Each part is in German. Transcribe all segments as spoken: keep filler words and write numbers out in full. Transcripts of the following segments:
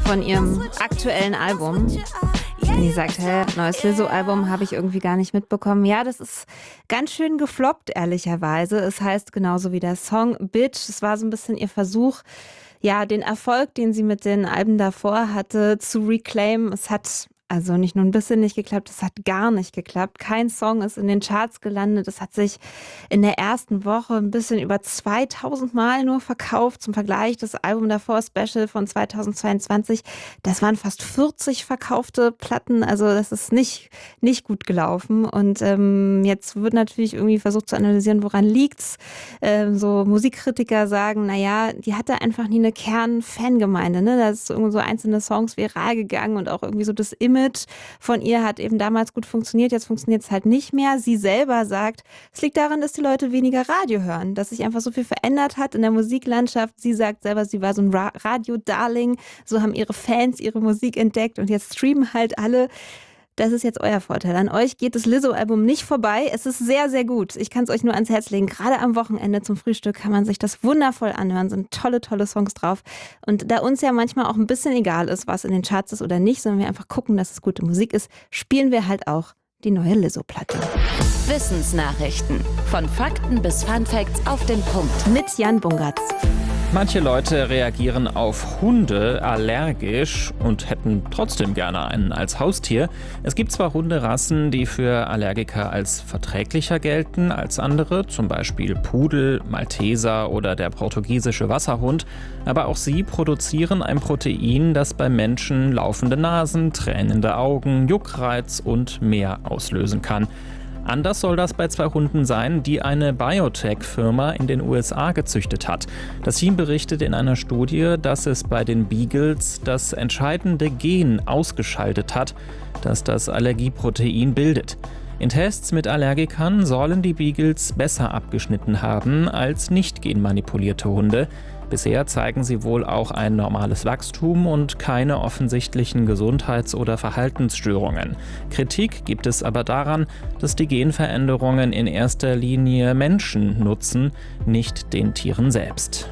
von ihrem aktuellen Album. Und die sagt, hä, neues Lizzo-Album habe ich irgendwie gar nicht mitbekommen. Ja, das ist ganz schön gefloppt, ehrlicherweise. Es heißt genauso wie der Song Bitch. Es war so ein bisschen ihr Versuch, ja, den Erfolg, den sie mit den Alben davor hatte, zu reclaimen. Es hat also nicht nur ein bisschen nicht geklappt, es hat gar nicht geklappt. Kein Song ist in den Charts gelandet. Es hat sich in der ersten Woche ein bisschen über zweitausend Mal nur verkauft. Zum Vergleich, das Album davor, Special von zweitausendzweiundzwanzig, das waren fast vierzig verkaufte Platten. Also das ist nicht, nicht gut gelaufen. Und ähm, jetzt wird natürlich irgendwie versucht zu analysieren, woran liegt's. Ähm, so Musikkritiker sagen, naja, die hatte einfach nie eine Kern-Fangemeinde. Ne? Da ist irgendwie so einzelne Songs viral gegangen und auch irgendwie so das Image von ihr hat eben damals gut funktioniert, jetzt funktioniert es halt nicht mehr. Sie selber sagt, es liegt daran, dass die Leute weniger Radio hören, dass sich einfach so viel verändert hat in der Musiklandschaft. Sie sagt selber, sie war so ein Ra- Radio-Darling, so haben ihre Fans ihre Musik entdeckt und jetzt streamen halt alle. Das ist jetzt euer Vorteil. An euch geht das Lizzo-Album nicht vorbei. Es ist sehr, sehr gut. Ich kann es euch nur ans Herz legen. Gerade am Wochenende zum Frühstück kann man sich das wundervoll anhören. Sind tolle, tolle Songs drauf. Und da uns ja manchmal auch ein bisschen egal ist, was in den Charts ist oder nicht, sondern wir einfach gucken, dass es gute Musik ist, spielen wir halt auch die neue Lizzo-Platte. Wissensnachrichten. Von Fakten bis Funfacts auf den Punkt. Mit Jan Bungartz. Manche Leute reagieren auf Hunde allergisch und hätten trotzdem gerne einen als Haustier. Es gibt zwar Hunderassen, die für Allergiker als verträglicher gelten als andere, zum Beispiel Pudel, Malteser oder der portugiesische Wasserhund, aber auch sie produzieren ein Protein, das bei Menschen laufende Nasen, tränende Augen, Juckreiz und mehr auslösen kann. Anders soll das bei zwei Hunden sein, die eine Biotech-Firma in den U S A gezüchtet hat. Das Team berichtet in einer Studie, dass es bei den Beagles das entscheidende Gen ausgeschaltet hat, das das Allergieprotein bildet. In Tests mit Allergikern sollen die Beagles besser abgeschnitten haben als nicht genmanipulierte Hunde. Bisher zeigen sie wohl auch ein normales Wachstum und keine offensichtlichen Gesundheits- oder Verhaltensstörungen. Kritik gibt es aber daran, dass die Genveränderungen in erster Linie Menschen nutzen, nicht den Tieren selbst.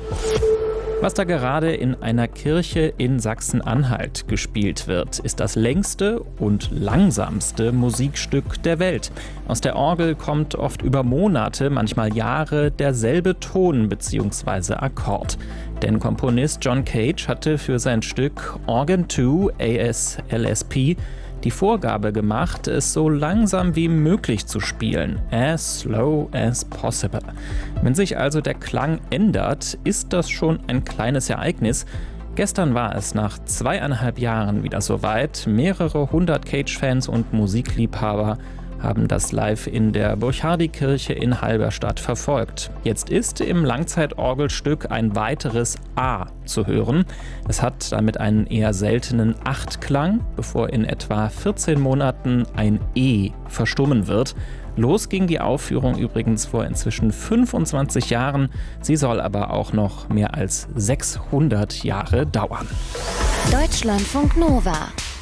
Was da gerade in einer Kirche in Sachsen-Anhalt gespielt wird, ist das längste und langsamste Musikstück der Welt. Aus der Orgel kommt oft über Monate, manchmal Jahre derselbe Ton bzw. Akkord. Denn Komponist John Cage hatte für sein Stück Organ zwei A S L S P die Vorgabe gemacht, es so langsam wie möglich zu spielen, as slow as possible. Wenn sich also der Klang ändert, ist das schon ein kleines Ereignis. Gestern war es nach zweieinhalb Jahren wieder soweit. Mehrere hundert Cage-Fans und Musikliebhaber haben das live in der Burchardi-Kirche in Halberstadt verfolgt. Jetzt ist im Langzeitorgelstück ein weiteres A zu hören. Es hat damit einen eher seltenen Achtklang, bevor in etwa vierzehn Monaten ein E verstummen wird. Los ging die Aufführung übrigens vor inzwischen fünfundzwanzig Jahren. Sie soll aber auch noch mehr als sechshundert Jahre dauern. Deutschlandfunk Nova